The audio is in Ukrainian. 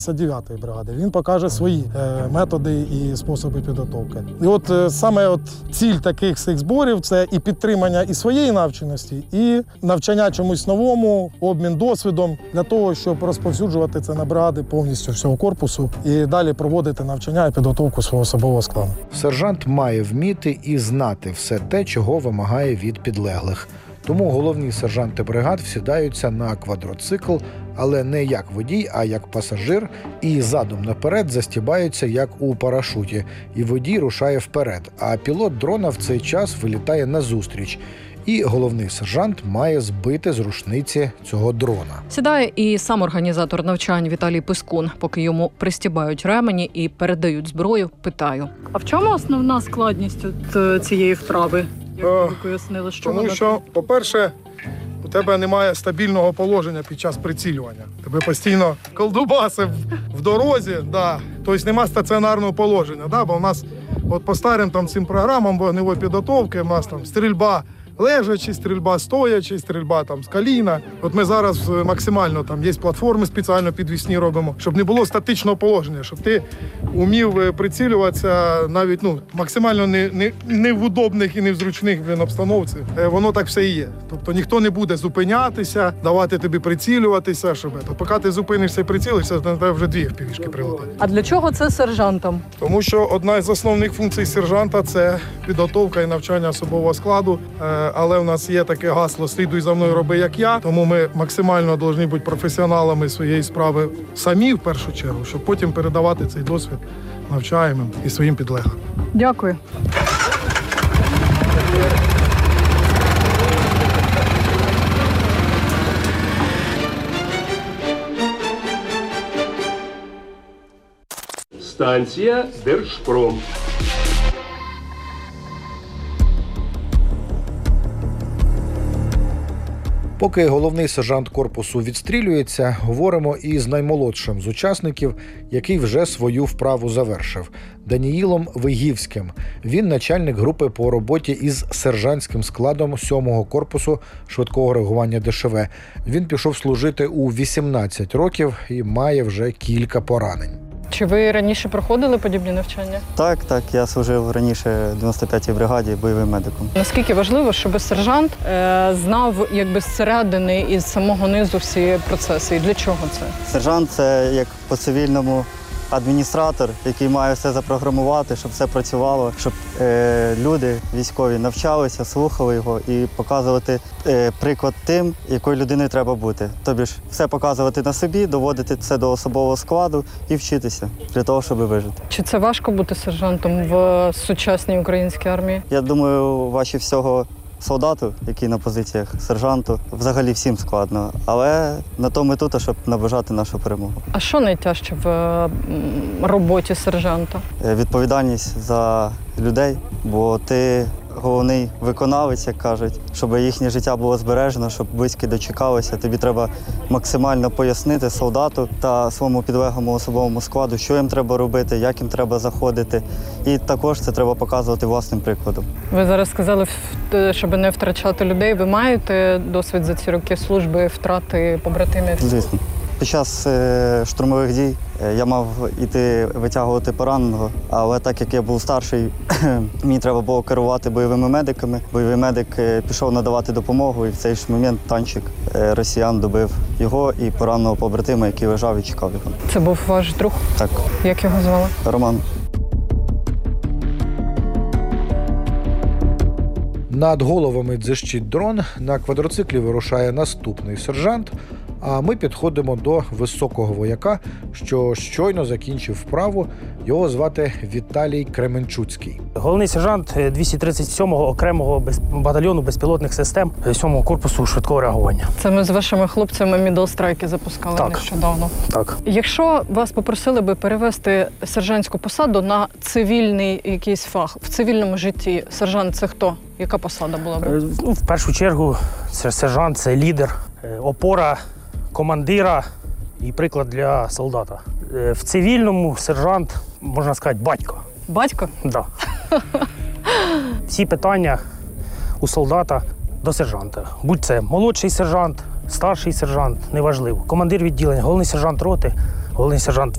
Це 9-ї бригади. Він покаже свої методи і способи підготовки. І от саме ціль таких всіх зборів – це і підтримання і своєї навченості, і навчання чомусь новому, обмін досвідом для того, щоб розповсюджувати це на бригади повністю всього корпусу і далі проводити навчання і підготовку свого особового складу. Сержант має вміти і знати все те, чого вимагає від підлеглих. Тому головні сержанти бригад всідаються на квадроцикл, але не як водій, а як пасажир, і задом наперед застібаються, як у парашуті. І водій рушає вперед, а пілот дрона в цей час вилітає назустріч. І головний сержант має збити з рушниці цього дрона. Сідає і сам організатор навчань Віталій Пискун. Поки йому пристібають ремені і передають зброю, питаю. А в чому основна складність цієї вправи? Як ви пояснили, що Тому що, по-перше, у тебе немає стабільного положення під час прицілювання. Тебе постійно колдубаси в дорозі, да. Тобто немає стаціонарного положення. Да? Бо у нас по старим цим програмам вогневої підготовки у нас стрільба лежачи, стрільба стоячи, стрільба з коліна. От ми зараз максимально, є платформи спеціально підвісні робимо, щоб не було статичного положення, щоб ти умів прицілюватися навіть максимально не в удобних і не в зручних обстановці. Воно так все і є. Тобто ніхто не буде зупинятися, давати тобі прицілюватися, щоб поки ти зупинишся і прицілишся, то на тебе вже 2 FPV-шки прилетять. А для чого це сержантам? Тому що одна з основних функцій сержанта – це підготовка і навчання особового складу. Але в нас є таке гасло «Слідуй за мною, роби як я». Тому ми максимально повинні бути професіоналами своєї справи самі, в першу чергу, щоб потім передавати цей досвід навчаємим і своїм підлеглим. Дякую. Станція Держпром. Поки головний сержант корпусу відстрілюється, говоримо із наймолодшим з учасників, який вже свою вправу завершив – Даніїлом Вигівським. Він начальник групи по роботі із сержантським складом 7-го корпусу швидкого реагування ДШВ. Він пішов служити у 18 років і має вже кілька поранень. Чи ви раніше проходили подібні навчання? Так, я служив раніше в 95-й бригаді бойовим медиком. Наскільки важливо, щоб сержант знав зсередини і з самого низу всі процеси? І для чого це? Сержант – це як по-цивільному адміністратор, який має все запрограмувати, щоб все працювало, щоб люди військові навчалися, слухали його і показувати приклад тим, якою людиною треба бути. Тобі ж все показувати на собі, доводити це до особового складу і вчитися для того, щоб вижити. Чи це важко бути сержантом в сучасній українській армії? Я думаю, важче всього солдату, який на позиціях, сержанту, взагалі всім складно. Але на то ми тут, щоб наближати нашу перемогу. А що найтяжче в роботі сержанта? Відповідальність за людей, бо ти головний виконавець, як кажуть, щоб їхнє життя було збережено, щоб близькі дочекалися. Тобі треба максимально пояснити солдату та своєму підлеглому особовому складу, що їм треба робити, як їм треба заходити. І також це треба показувати власним прикладом. Ви зараз сказали, щоб не втрачати людей. Ви маєте досвід за ці роки служби, втрати побратимів? Звісно. Під час штурмових дій я мав іти витягувати пораненого, але так як я був старший, мені треба було керувати бойовими медиками. Бойовий медик пішов надавати допомогу, і в цей ж момент танчик росіян добив його і пораненого побратима, який лежав і чекав його. Це був ваш друг? Так. Як його звали? Роман. Над головами дзищить дрон, на квадроциклі вирушає наступний сержант, а ми підходимо до високого вояка, що щойно закінчив вправу. Його звати Віталій Кременчуцький. Головний сержант 237-го окремого батальйону безпілотних систем 7-го корпусу швидкого реагування. Це ми з вашими хлопцями мідл-страйки запускали нещодавно. Так. Якщо вас попросили би перевести сержантську посаду на цивільний якийсь фах, в цивільному житті сержант – це хто? Яка посада була б? В першу чергу сержант – це лідер, опора командира і приклад для солдата. В цивільному сержант, можна сказати, батько. Батько? Так. Всі питання у солдата до сержанта. Будь це молодший сержант, старший сержант, неважливо. Командир відділення, головний сержант роти, головний сержант